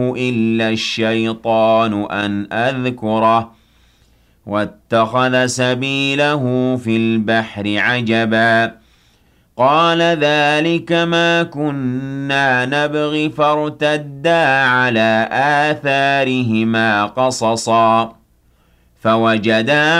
إلا الشيطان أن أذكره واتخذ سبيله في البحر عجبا قال ذلك ما كنا نبغي فارتدا على آثارهما قصصا فوجدا